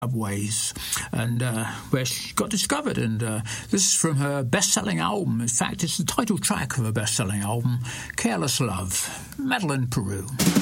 ways, and where she got discovered. And this is from her best-selling album. In fact, it's the title track of her best-selling album, Careless Love, Madeleine Peyroux.